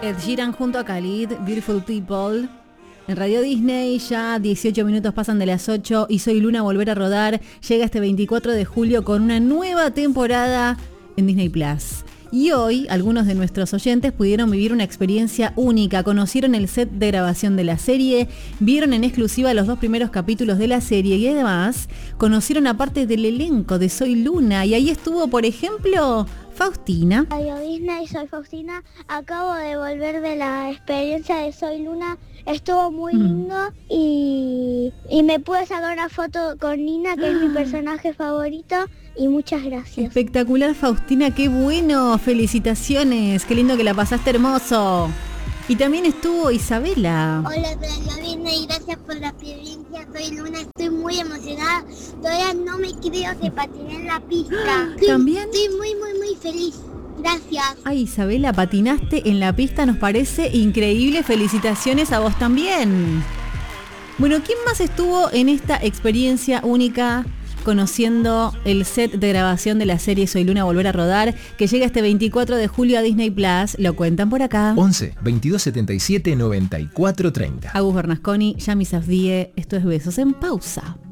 Ed Sheeran junto a Khalid, Beautiful People. En Radio Disney ya 18 minutos pasan de las 8 y Soy Luna volver a rodar. Llega este 24 de julio con una nueva temporada en Disney Plus. Y hoy algunos de nuestros oyentes pudieron vivir una experiencia única. Conocieron el set de grabación de la serie, vieron en exclusiva los 2 primeros capítulos de la serie y además conocieron a parte del elenco de Soy Luna. Y ahí estuvo, por ejemplo, Faustina. Radio Disney, soy Faustina. Acabo de volver de la experiencia de Soy Luna. Estuvo muy lindo y me pude sacar una foto con Nina, que es mi personaje favorito. Y muchas gracias. Espectacular, Faustina, qué bueno. Felicitaciones, qué lindo que la pasaste, hermoso. Y también estuvo Isabela. Hola, Radio Disney, gracias por la experiencia. Soy Luna, estoy muy emocionada. Todavía no me creo que patiné en la pista. ¿También? Estoy muy feliz. Gracias. Ay, Isabela, patinaste en la pista, nos parece increíble. Felicitaciones a vos también. Bueno, ¿quién más estuvo en esta experiencia única conociendo el set de grabación de la serie Soy Luna volver a rodar, que llega este 24 de julio a Disney Plus? Lo cuentan por acá. 11 22 77 94 30. Agus Bernasconi, Yami Safdie, esto es Besos en Pausa.